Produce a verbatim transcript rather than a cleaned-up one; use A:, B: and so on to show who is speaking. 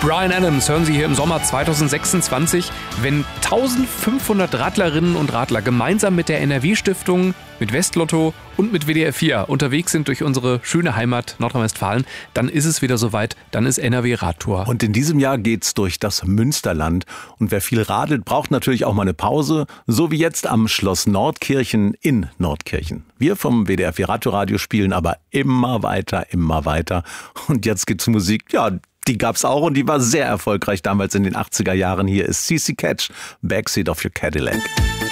A: Bryan Adams hören Sie hier im Sommer zweitausendsechsundzwanzig, wenn eintausendfünfhundert Radlerinnen und Radler gemeinsam mit der N R W-Stiftung, mit Westlotto und mit W D R vier unterwegs sind durch unsere schöne Heimat Nordrhein-Westfalen, dann ist es wieder soweit, dann ist N R W Radtour.
B: Und in diesem Jahr geht's durch das Münsterland. Und wer viel radelt, braucht natürlich auch mal eine Pause, so wie jetzt am Schloss Nordkirchen in Nordkirchen. Wir vom W D R vier Radtour-Radio spielen aber immer weiter, immer weiter. Und jetzt gibt's Musik, ja, die gab's auch und die war sehr erfolgreich damals in den achtziger Jahren. Hier ist C C Catch, Backseat of Your Cadillac.